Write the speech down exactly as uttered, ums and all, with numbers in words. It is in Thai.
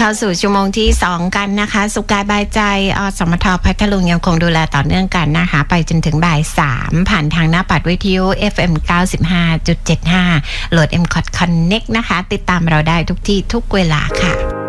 เข้าสู่ชั่วโมงที่สองกันนะคะสุขกายบายใจอสมทพัทลุงยังคงดูแลต่อเนื่องกันนะคะไปจนถึงบ่ายสามผ่านทางหน้าปัดวิทยุ เอฟ เอ็ม เก้าสิบห้าจุดเจ็ดห้า โหลด เอ็ม ซี โอ ที Connect นะคะติดตามเราได้ทุกที่ทุกเวลาค่ะ